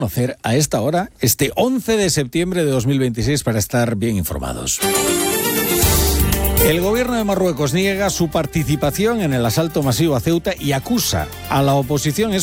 Conocer a esta hora, este 11 de septiembre de 2026, para estar bien informados. El gobierno de Marruecos niega su participación en el asalto masivo a Ceuta y acusa a la oposición